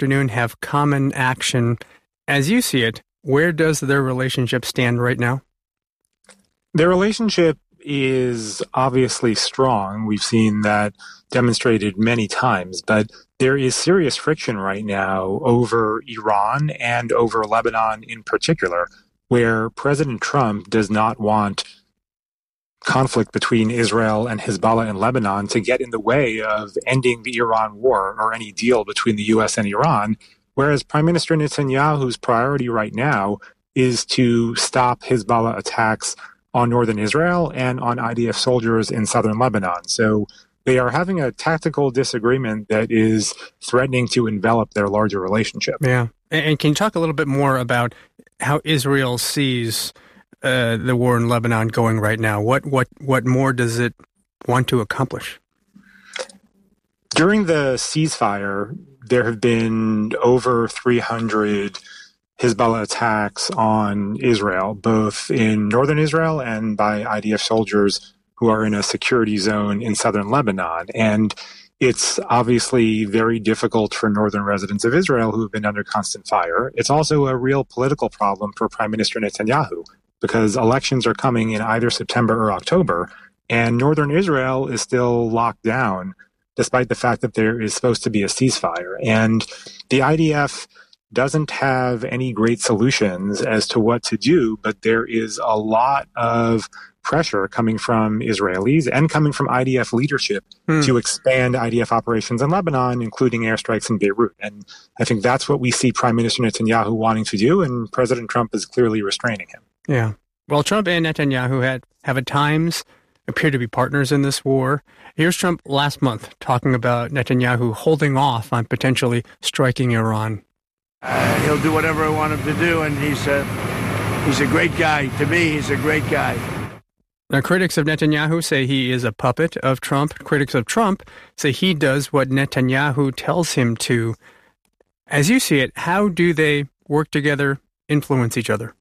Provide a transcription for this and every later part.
afternoon have common action. As you see it, where does their relationship stand right now? Their relationship is obviously strong. We've seen that demonstrated many times, but there is serious friction right now over Iran and over Lebanon in particular, where President Trump does not want conflict between Israel and Hezbollah in Lebanon to get in the way of ending the Iran war or any deal between the U.S. and Iran, whereas Prime Minister Netanyahu's priority right now is to stop Hezbollah attacks on northern Israel and on IDF soldiers in southern Lebanon. So they are having a tactical disagreement that is threatening to envelop their larger relationship. Yeah. And can you talk a little bit more about how Israel sees the war in Lebanon going right now? What more does it want to accomplish? During the ceasefire, there have been over 300 Hezbollah attacks on Israel, both in northern Israel and by IDF soldiers who are in a security zone in southern Lebanon. And it's obviously very difficult for northern residents of Israel who have been under constant fire. It's also a real political problem for Prime Minister Netanyahu, because elections are coming in either September or October, and northern Israel is still locked down, despite the fact that there is supposed to be a ceasefire. And the IDF doesn't have any great solutions as to what to do, but there is a lot of pressure coming from Israelis and coming from IDF leadership to expand IDF operations in Lebanon, including airstrikes in Beirut. And I think that's what we see Prime Minister Netanyahu wanting to do, and President Trump is clearly restraining him. Yeah. Well, Trump and Netanyahu have at times appeared to be partners in this war. Here's Trump last month talking about Netanyahu holding off on potentially striking Iran. He'll do whatever I want him to do, and he's a great guy. To me, he's a great guy. Now, critics of Netanyahu say he is a puppet of Trump. Critics of Trump say he does what Netanyahu tells him to. As you see it, how do they work together, influence each other?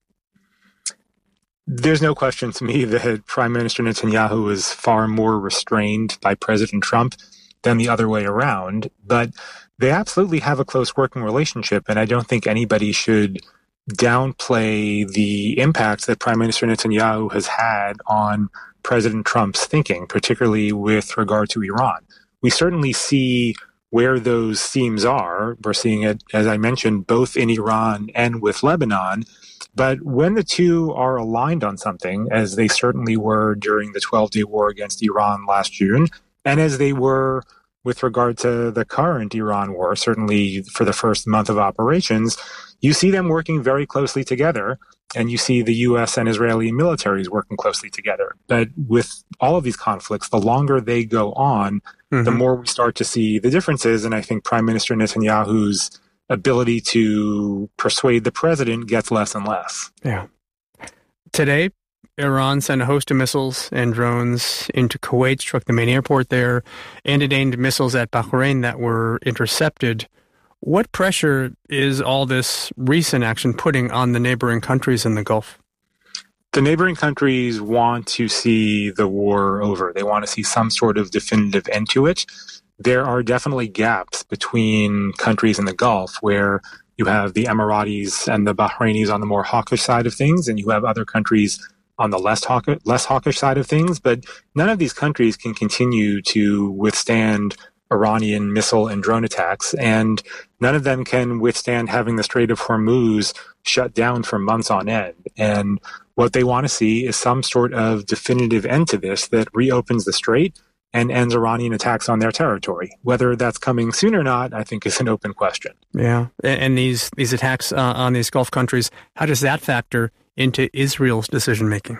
There's no question to me that Prime Minister Netanyahu is far more restrained by President Trump than the other way around, but they absolutely have a close working relationship, and I don't think anybody should downplay the impact that Prime Minister Netanyahu has had on President Trump's thinking, particularly with regard to Iran. We certainly see where those themes are. We're seeing it, as I mentioned, both in Iran and with Lebanon. But when the two are aligned on something, as they certainly were during the 12-day war against Iran last June, and as they were with regard to the current Iran war, certainly for the first month of operations, you see them working very closely together, and you see the U.S. and Israeli militaries working closely together. But with all of these conflicts, the longer they go on, the more we start to see the differences, and I think Prime Minister Netanyahu's ability to persuade the president gets less and less. Yeah. Today, Iran sent a host of missiles and drones into Kuwait, struck the main airport there, and it aimed missiles at Bahrain that were intercepted. What pressure is all this recent action putting on the neighboring countries in the Gulf? The neighboring countries want to see the war over. They want to see some sort of definitive end to it. There are definitely gaps between countries in the Gulf where you have the Emiratis and the Bahrainis on the more hawkish side of things, and you have other countries on the less hawkish side of things. But none of these countries can continue to withstand Iranian missile and drone attacks, and none of them can withstand having the Strait of Hormuz shut down for months on end. And what they want to see is some sort of definitive end to this that reopens the strait and ends Iranian attacks on their territory. Whether that's coming soon or not, I think is an open question. Yeah, and these attacks on these Gulf countries, how does that factor into Israel's decision-making?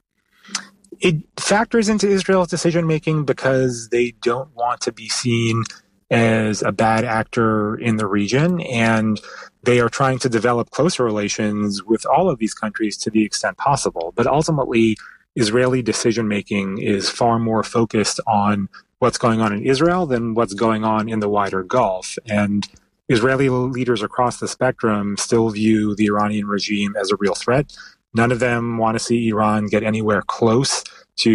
It factors into Israel's decision-making because they don't want to be seen as a bad actor in the region, and they are trying to develop closer relations with all of these countries to the extent possible. But ultimately, Israeli decision-making is far more focused on what's going on in Israel than what's going on in the wider Gulf. And Israeli leaders across the spectrum still view the Iranian regime as a real threat. None of them want to see Iran get anywhere close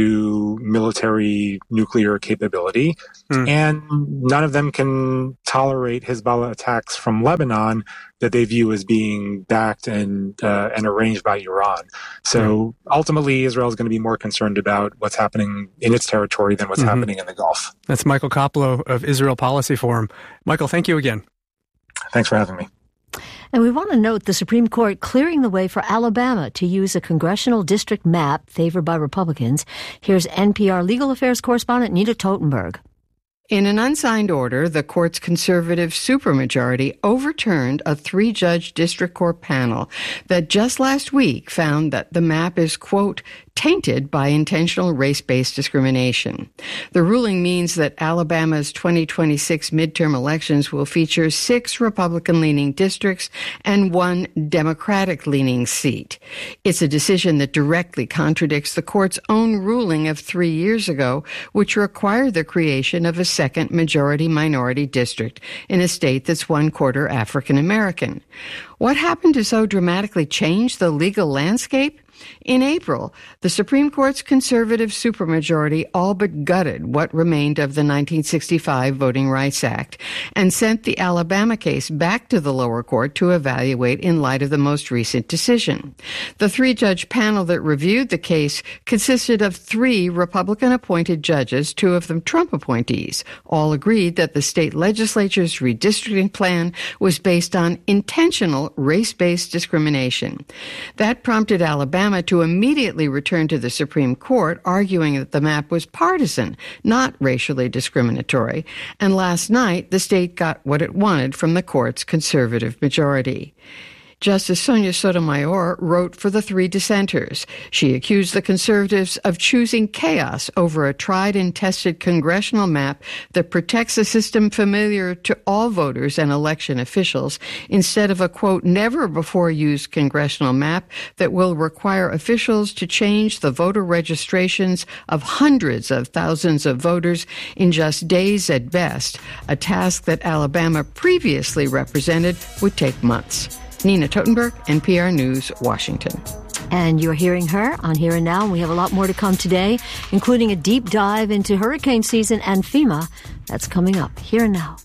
to military nuclear capability. And none of them can tolerate Hezbollah attacks from Lebanon that they view as being backed and arranged by Iran. So ultimately, Israel is going to be more concerned about what's happening in its territory than what's happening in the Gulf. That's Michael Koplow of Israel Policy Forum. Michael, thank you again. Thanks for having me. And we want to note the Supreme Court clearing the way for Alabama to use a congressional district map favored by Republicans. Here's NPR legal affairs correspondent Nina Totenberg. In an unsigned order, the court's conservative supermajority overturned a 3-judge district court panel that just last week found that the map is, quote, tainted by intentional race-based discrimination. The ruling means that Alabama's 2026 midterm elections will feature 6 Republican-leaning districts and 1 Democratic-leaning seat. It's a decision that directly contradicts the court's own ruling of 3 years ago, which required the creation of a second majority-minority district in a state that's 1/4 African-American. What happened to so dramatically change the legal landscape? In April, the Supreme Court's conservative supermajority all but gutted what remained of the 1965 Voting Rights Act and sent the Alabama case back to the lower court to evaluate in light of the most recent decision. The 3-judge panel that reviewed the case consisted of 3 Republican-appointed judges, 2 of them Trump appointees. All agreed that the state legislature's redistricting plan was based on intentional race-based discrimination. That prompted Alabama to immediately return to the Supreme Court, arguing that the map was partisan, not racially discriminatory. And last night, the state got what it wanted from the court's conservative majority. Justice Sonia Sotomayor wrote for the 3 dissenters. She accused the conservatives of choosing chaos over a tried and tested congressional map that protects a system familiar to all voters and election officials instead of a, quote, never-before-used congressional map that will require officials to change the voter registrations of hundreds of thousands of voters in just days at best, a task that Alabama previously represented would take months. Nina Totenberg, NPR News, Washington. And you're hearing her on Here and Now. And we have a lot more to come today, including a deep dive into hurricane season and FEMA. That's coming up. Here and Now.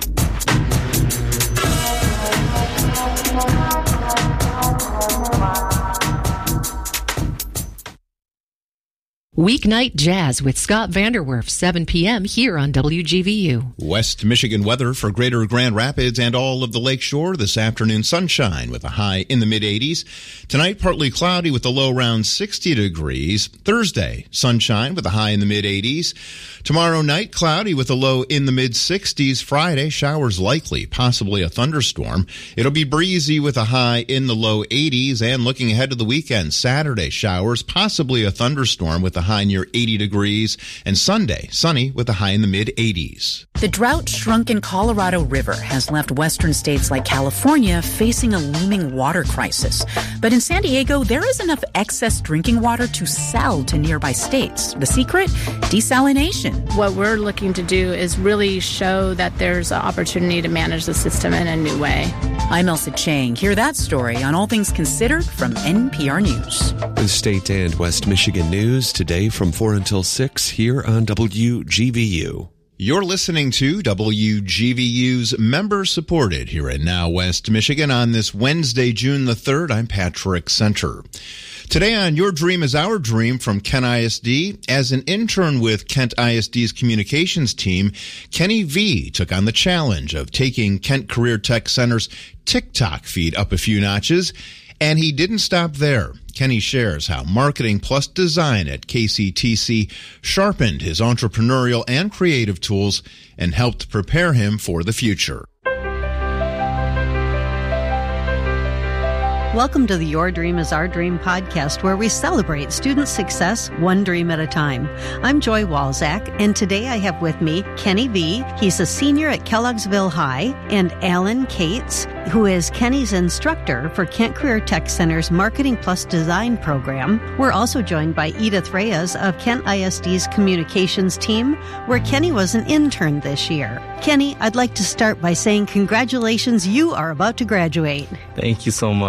Weeknight Jazz with Scott Vanderwerf, 7 p.m. here on WGVU. West Michigan weather for Greater Grand Rapids and all of the Lakeshore. This afternoon, sunshine with a high in the mid-80s. Tonight, partly cloudy with a low around 60 degrees. Thursday, sunshine with a high in the mid-80s. Tomorrow night, cloudy with a low in the mid-60s. Friday, showers likely, possibly a thunderstorm. It'll be breezy with a high in the low 80s. And looking ahead to the weekend, Saturday, showers, possibly a thunderstorm with a high near 80 degrees. And Sunday, sunny with a high in the mid-80s. The drought-shrunken Colorado River has left western states like California facing a looming water crisis. But in San Diego, there is enough excess drinking water to sell to nearby states. The secret? Desalination. What we're looking to do is really show that there's an opportunity to manage the system in a new way. I'm Elsa Chang. Hear that story on All Things Considered from NPR News. With state and West Michigan news today from 4 until 6 here on WGVU. You're listening to WGVU's member-supported Here and Now West Michigan on this Wednesday, June the 3rd. I'm Patrick Center. Today on Your Dream is Our Dream from Kent ISD, as an intern with Kent ISD's communications team, Kenny V took on the challenge of taking Kent Career Tech Center's TikTok feed up a few notches, and he didn't stop there. Kenny shares how marketing plus design at KCTC sharpened his entrepreneurial and creative tools and helped prepare him for the future. Welcome to the Your Dream is Our Dream podcast, where we celebrate student success one dream at a time. I'm Joy Walzak, and today I have with me Kenny V. He's a senior at Kelloggsville High, and Alan Cates, who is Kenny's instructor for Kent Career Tech Center's Marketing Plus Design program. We're also joined by Edith Reyes of Kent ISD's communications team, where Kenny was an intern this year. Kenny, I'd like to start by saying congratulations, you are about to graduate. Thank you so much.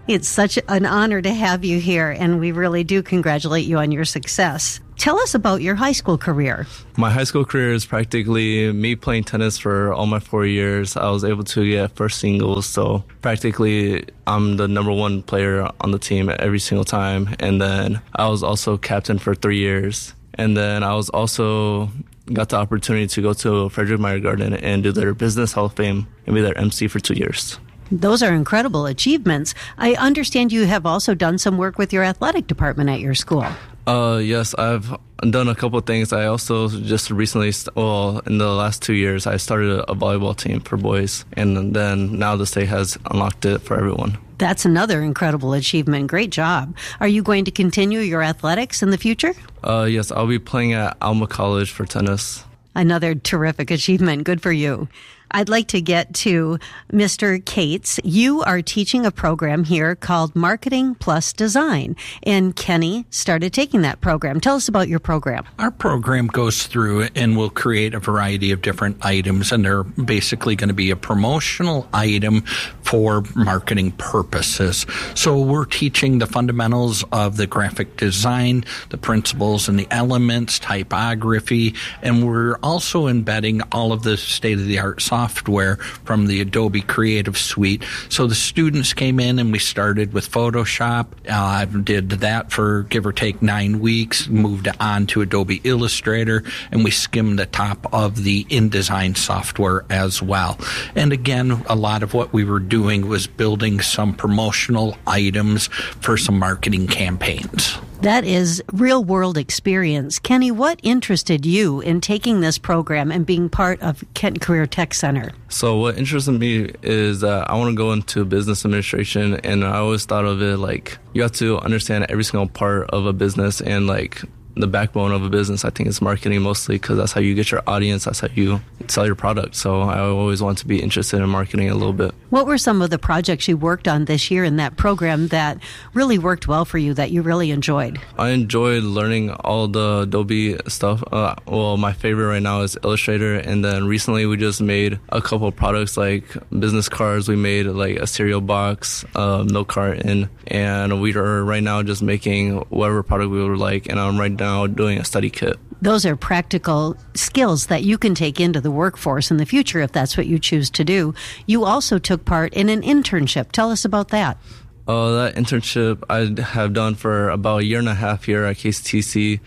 It's such an honor to have you here, and we really do congratulate you on your success. Tell us about your high school career. My high school career is practically me playing tennis for all my 4 years. I was able to get first singles, so practically I'm the number one player on the team every single time. And then I was also captain for 3 years. And then I was also got the opportunity to go to Frederick Meyer Garden and do their Business Hall of Fame and be their MC for 2 years. Those are incredible achievements. I understand you have also done some work with your athletic department at your school. Yes, I've done a couple of things. I also just recently, in the last 2 years, I started a volleyball team for boys. And then now the state has unlocked it for everyone. That's another incredible achievement. Great job. Are you going to continue your athletics in the future? Yes, I'll be playing at Alma College for tennis. Another terrific achievement. Good for you. I'd like to get to Mr. Cates. You are teaching a program here called Marketing Plus Design, and Kenny started taking that program. Tell us about your program. Our program goes through and will create a variety of different items, and they're basically going to be a promotional item for marketing purposes. So we're teaching the fundamentals of the graphic design, the principles and the elements, typography, and we're also embedding all of the state-of-the-art software from the Adobe Creative Suite. So the students came in and we started with Photoshop. I did that for give or take 9 weeks, moved on to Adobe Illustrator, and we skimmed the top of the InDesign software as well. And again, a lot of what we were doing was building some promotional items for some marketing campaigns. That is real-world experience. Kenny, what interested you in taking this program and being part of Kenton Career Tech Center? So what interested me is that I want to go into business administration, and I always thought of it like you have to understand every single part of a business, and like the backbone of a business, I think, is marketing mostly, because that's how you get your audience, that's how you sell your product. So I always want to be interested in marketing a little bit. What were some of the projects you worked on this year in that program that really worked well for you, that you really enjoyed? I enjoyed learning all the Adobe stuff. My favorite right now is Illustrator, and then recently we just made a couple of products like business cards. We made like a cereal box, milk carton, and we are right now just making whatever product we would like, and I'm right now doing a study kit. Those are practical skills that you can take into the workforce in the future if that's what you choose to do. You also took part in an internship. Tell us about that. That internship I have done for about 1.5 years here at KCTC.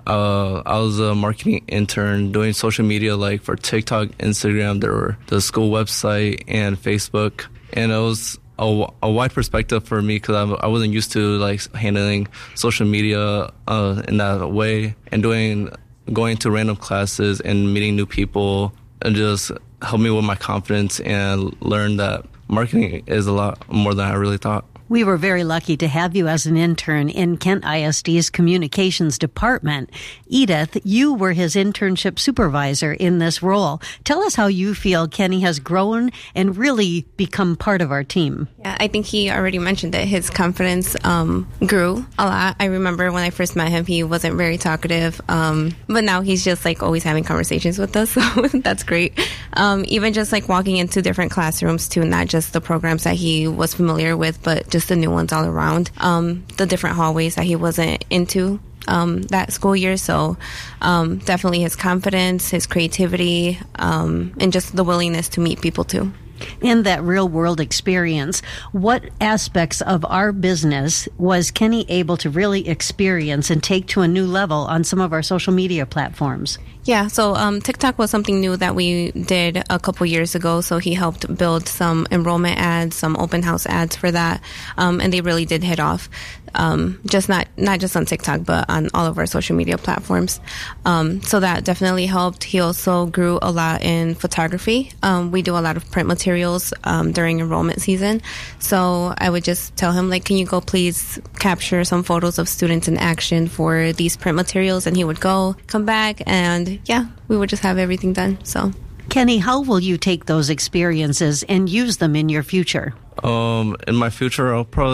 I was a marketing intern doing social media like for TikTok, Instagram, the school website, and Facebook. And it was a wide perspective for me because I wasn't used to like handling social media in that way, and going to random classes and meeting new people, and just helped me with my confidence and learn that marketing is a lot more than I really thought. We were very lucky to have you as an intern in Kent ISD's communications department. Edith, you were his internship supervisor in this role. Tell us how you feel Kenny has grown and really become part of our team. Yeah, I think he already mentioned that his confidence grew a lot. I remember when I first met him, he wasn't very talkative, but now he's just like always having conversations with us, so that's great. Even just like walking into different classrooms too, not just the programs that he was familiar with, but just the new ones all around, the different hallways that he wasn't into that school year. So definitely his confidence, his creativity, and just the willingness to meet people too. In that real world experience, what aspects of our business was Kenny able to really experience and take to a new level on some of our social media platforms? Yeah, so TikTok was something new that we did a couple years ago. So he helped build some enrollment ads, some open house ads for that, and they really did hit off. Just not just on TikTok, but on all of our social media platforms. So that definitely helped. He also grew a lot in photography. We do a lot of print materials during enrollment season. So I would just tell him, like, can you go please capture some photos of students in action for these print materials? And he would go, come back, and yeah, we would just have everything done. So, Kenny, how will you take those experiences and use them in your future? In my future,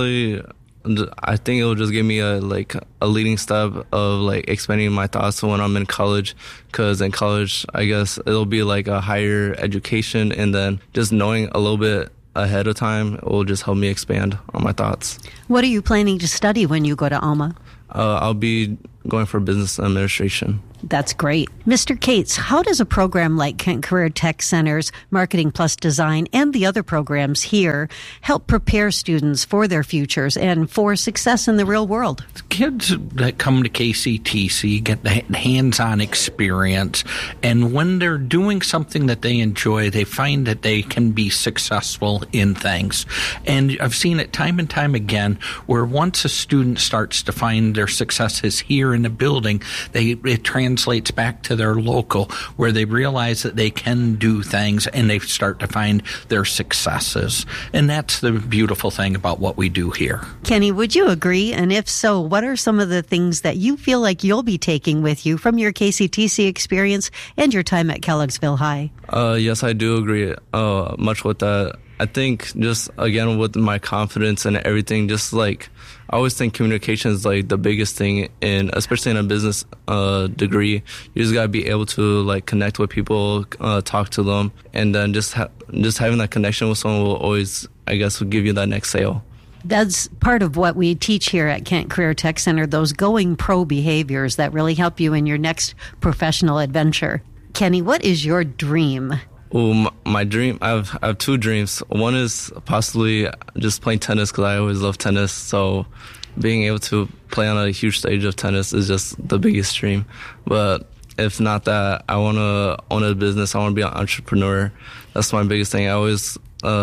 I think it will just give me a leading step of like expanding my thoughts when I'm in college, because in college, I guess it'll be like a higher education, and then just knowing a little bit ahead of time, it will just help me expand on my thoughts. What are you planning to study when you go to Alma? I'll be going for business administration. That's great. Mr. Cates, how does a program like Kent Career Tech Center's Marketing Plus Design and the other programs here help prepare students for their futures and for success in the real world? Kids that come to KCTC get the hands-on experience, and when they're doing something that they enjoy, they find that they can be successful in things. And I've seen it time and time again where once a student starts to find their successes here in the building, it translates back to their local, where they realize that they can do things and they start to find their successes. And that's the beautiful thing about what we do here. Kenny, would you agree? And if so, what are some of the things that you feel like you'll be taking with you from your KCTC experience and your time at Kellogg'sville High? Yes, I do agree much with that. I think just, again, with my confidence and everything, just like, I always think communication is like the biggest thing, especially in a business degree. You just got to be able to like connect with people, talk to them, and then just having that connection with someone will always, I guess, will give you that next sale. That's part of what we teach here at Kent Career Tech Center, those going pro behaviors that really help you in your next professional adventure. Kenny, what is your dream? My dream, I have two dreams. One is possibly just playing tennis because I always love tennis. So being able to play on a huge stage of tennis is just the biggest dream. But if not that, I want to own a business. I want to be an entrepreneur. That's my biggest thing. I always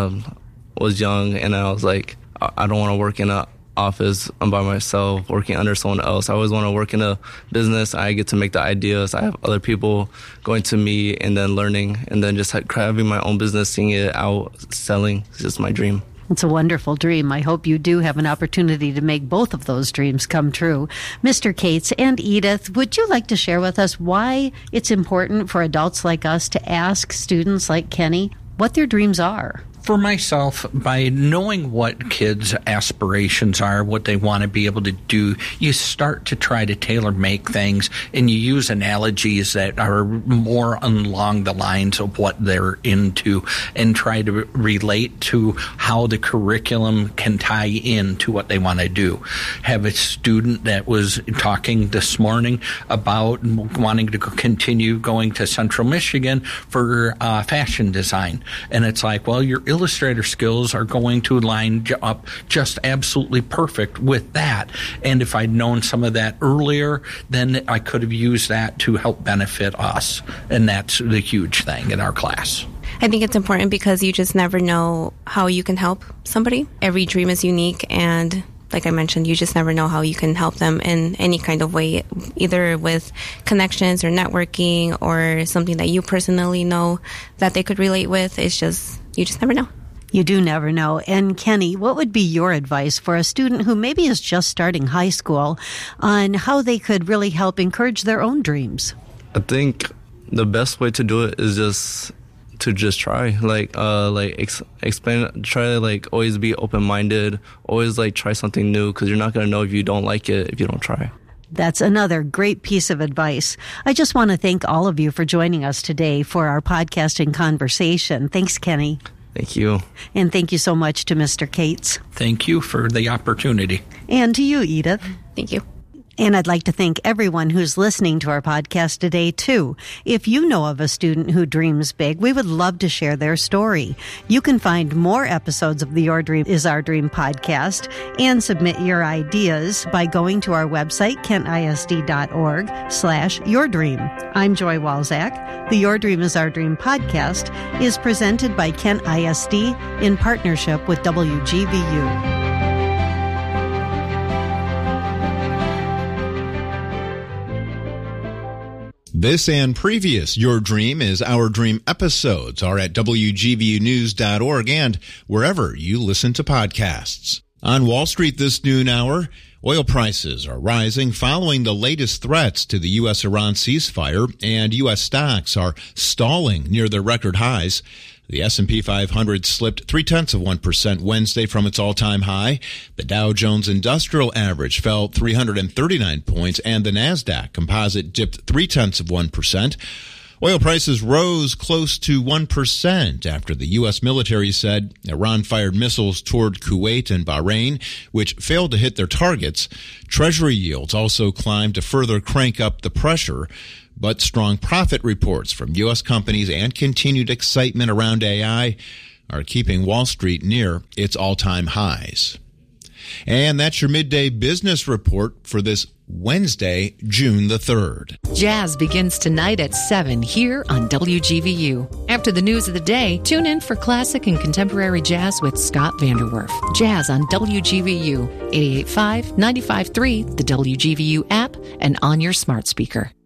was young and I was like, I don't want to work in an office by myself, working under someone else. I always want to work in a business. I get to make the ideas. I have other people going to me and then learning, and then just having my own business, seeing it out, selling. It's just my dream. It's a wonderful dream. I hope you do have an opportunity to make both of those dreams come true. Mr. Cates and Edith, would you like to share with us why it's important for adults like us to ask students like Kenny what their dreams are? For myself, by knowing what kids' aspirations are, what they want to be able to do, you start to try to tailor-make things, and you use analogies that are more along the lines of what they're into, and try to relate to how the curriculum can tie in to what they want to do. Have a student that was talking this morning about wanting to continue going to Central Michigan for fashion design, and it's like, well, you're illustrator skills are going to line up just absolutely perfect with that. And if I'd known some of that earlier, then I could have used that to help benefit us. And that's the huge thing in our class. I think it's important because you just never know how you can help somebody. Every dream is unique, and like I mentioned, you just never know how you can help them in any kind of way, either with connections or networking or something that you personally know that they could relate with. It's just, you just never know. You do never know. And Kenny, what would be your advice for a student who maybe is just starting high school on how they could really help encourage their own dreams? I think the best way to do it is just try, explain, try to always be open-minded, always try something new, because you're not going to know if you don't like it if you don't try. That's another great piece of advice. I just want to thank all of you for joining us today for our podcasting conversation. Thanks, Kenny. Thank you. And thank you so much to Mr. Cates. Thank you for the opportunity. And to you, Edith. Thank you. And I'd like to thank everyone who's listening to our podcast today, too. If you know of a student who dreams big, we would love to share their story. You can find more episodes of the Your Dream is Our Dream podcast and submit your ideas by going to our website, kentisd.org/yourdream. I'm Joy Walzak. The Your Dream is Our Dream podcast is presented by Kent ISD in partnership with WGVU. This and previous Your Dream is Our Dream episodes are at WGVUnews.org and wherever you listen to podcasts. On Wall Street this noon hour, oil prices are rising following the latest threats to the U.S.-Iran ceasefire, and U.S. stocks are stalling near their record highs. The S&P 500 slipped 0.3% Wednesday from its all-time high. The Dow Jones Industrial Average fell 339 points, and the NASDAQ Composite dipped 0.3%. Oil prices rose close to 1% after the U.S. military said Iran fired missiles toward Kuwait and Bahrain, which failed to hit their targets. Treasury yields also climbed to further crank up the pressure, but strong profit reports from U.S. companies and continued excitement around AI are keeping Wall Street near its all-time highs. And that's your midday business report for this Wednesday, June the 3rd. Jazz begins tonight at 7 here on WGVU. After the news of the day, tune in for classic and contemporary jazz with Scott Vanderwerf. Jazz on WGVU, 88.5, 95.3, the WGVU app, and on your smart speaker.